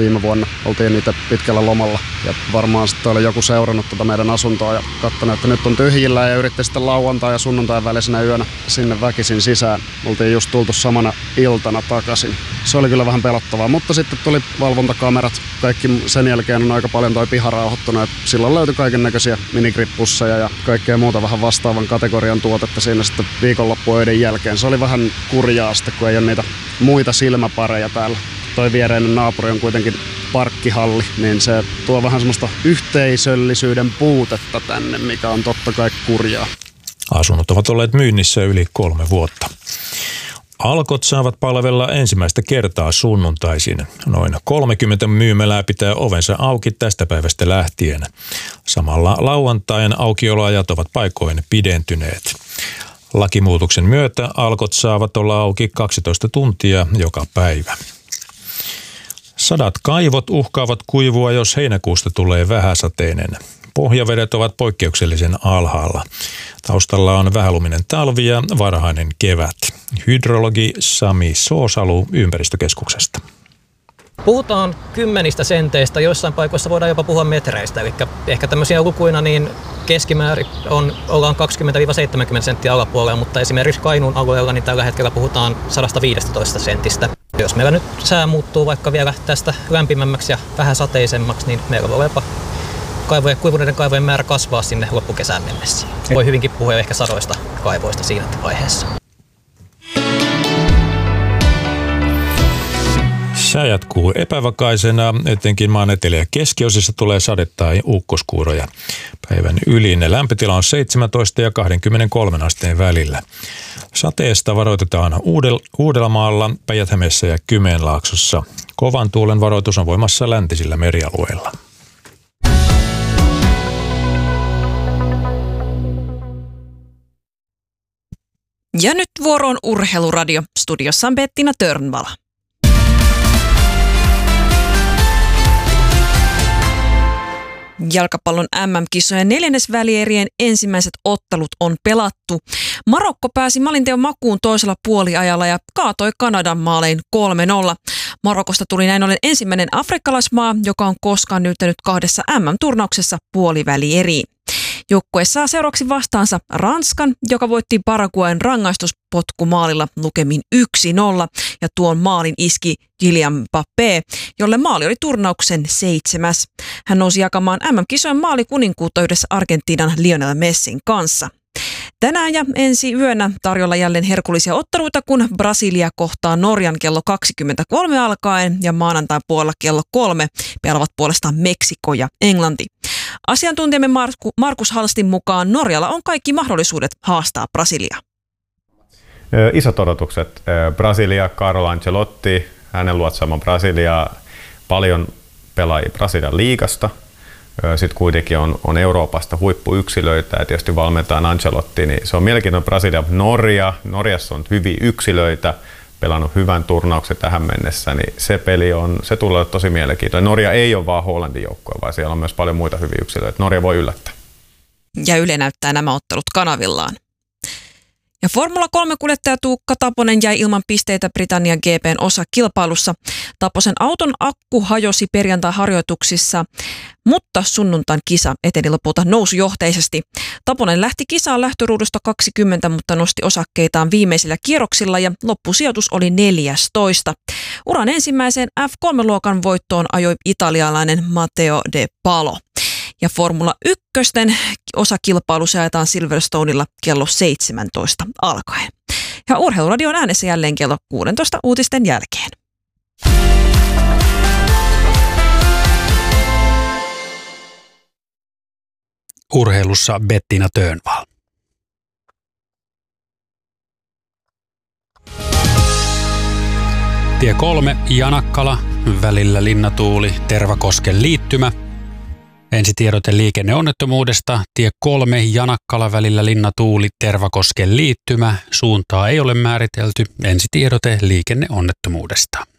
viime vuonna. Oltiin itse pitkällä lomalla ja varmaan sitten oli joku seurannut tätä meidän asuntoa ja katsonut, että nyt on tyhjillä ja yritti sitten lauantai ja sunnuntain välisenä yönä sinne väkisin sisään. Oltiin just tultu samana iltana takaisin. Se oli kyllä vähän pelottavaa, mutta sitten tuli valvontakamerat. Kaikki sen jälkeen on aika paljon toi piha rauhoittunut. Silloin löytyi kaiken näköisiä minigrip-pusseja ja kaikkea muuta vähän vastaavan kategorian tuotetta siinä sitten viikonloppuöiden jälkeen. Se oli vähän kurjaa sitten, kun ei ole niitä muita silmäpareja täällä. Toi viereinen naapuri on kuitenkin parkkihalli, niin se tuo vähän semmoista yhteisöllisyyden puutetta tänne, mikä on totta kai kurjaa. Asunnot ovat olleet myynnissä yli 3 vuotta. Alkot saavat palvella ensimmäistä kertaa sunnuntaisin. Noin 30 myymälää pitää ovensa auki tästä päivästä lähtien. Samalla lauantain aukioloajat ovat paikoin pidentyneet. Lakimuutoksen myötä Alkot saavat olla auki 12 tuntia joka päivä. 100 kaivot uhkaavat kuivua, jos heinäkuusta tulee vähäsateinen. Pohjavedet ovat poikkeuksellisen alhaalla. Taustalla on vähäluminen talvi ja varhainen kevät. Hydrologi Sami Soosalu Ympäristökeskuksesta. Puhutaan 10 senteistä, joissain paikoissa voidaan jopa puhua metreistä. Eli ehkä tämmöisiä lukuina niin keskimäärin ollaan 20-70 senttiä alapuolella, mutta esimerkiksi Kainuun alueella niin tällä hetkellä puhutaan 115 sentistä. Jos meillä nyt sää muuttuu vaikka vielä tästä lämpimämmäksi ja vähän sateisemmaksi, niin meillä voi jopa kuivuneiden kaivojen määrä kasvaa sinne loppukesään mennessä. Voi hyvinkin puhua ehkä 100 kaivoista siinä vaiheessa. Sää jatkuu epävakaisena, etenkin maan etelä- ja keskiosissa tulee sade- tai ukkoskuuroja. Päivän ylin lämpötila on 17 ja 23 asteen välillä. Sateesta varoitetaan Uudellamaalla, Päijät-Hämeessä ja Kymenlaaksossa. Kovan tuulen varoitus on voimassa läntisillä merialueilla. Ja nyt vuoroon Urheiluradio. Studiossa on Bettina Törnvala. Jalkapallon MM-kisojen 4. välierien ensimmäiset ottelut on pelattu. Marokko pääsi maalinteon makuun toisella puoliajalla ja kaatoi Kanadan maalein 3-0. Marokosta tuli näin ollen ensimmäinen afrikkalaismaa, joka on koskaan nyttänyt 2 MM-turnauksessa puolivälieriin. Joukkue saa seuraavaksi vastaansa Ranskan, joka voitti Paraguayn rangaistuspotkumaalilla lukemin 1-0 ja tuon maalin iski Kylian Mbappé, jolle maali oli turnauksen 7. Hän nousi jakamaan MM-kisojen maalikuninkuutta yhdessä Argentiinan Lionel Messin kanssa. Tänään ja ensi yönä tarjolla jälleen herkullisia otteluita, kun Brasilia kohtaa Norjan kello 23 alkaen ja maanantain puolella kello 3 pelaavat puolestaan Meksiko ja Englanti. Asiantuntijamme Markus Halstin mukaan Norjalla on kaikki mahdollisuudet haastaa Brasiliaa. Isot odotukset. Brasilia, Carlo Ancelotti, hänen luotsaamaan Brasiliaa, paljon pelaajia Brasilian liigasta. Sitten kuitenkin on Euroopasta huippuyksilöitä ja tietysti valmentaan Ancelotti, niin se on mielenkiintoinen Brasilia. Norjassa on hyviä yksilöitä, pelannut hyvän turnauksen tähän mennessä, niin se tulee tosi mielenkiintoinen. Norja ei ole vaan Hollandin joukkue, vaan siellä on myös paljon muita hyviä yksilöitä. Norja voi yllättää. Ja Yle näyttää nämä ottelut kanavillaan. Ja Formula 3-kuljettaja Tuukka Taponen jäi ilman pisteitä Britannian GP:n osakilpailussa. Taposen auton akku hajosi perjantai-harjoituksissa, mutta sunnuntain kisa eteni lopulta nousujohteisesti. Taponen lähti kisaan lähtöruudusta 20, mutta nosti osakkeitaan viimeisillä kierroksilla ja loppusijoitus oli 14. Uran ensimmäiseen F3-luokan voittoon ajoi italialainen Matteo De Palo. Ja Formula 1 osakilpailu jaetaan Silverstoneilla kello 17 alkaen. Ja Urheiluradio on äänessä jälleen kello 16 uutisten jälkeen. Urheilussa Bettina Törnval. Tie 3 Janakkala, välillä Linnatuuli, Tervakosken liittymä. Ensitiedote liikenneonnettomuudesta. Tie 3 Janakkala, välillä Linnatuuli, Tervakosken liittymä. Suuntaa ei ole määritelty. Ensitiedote liikenneonnettomuudesta.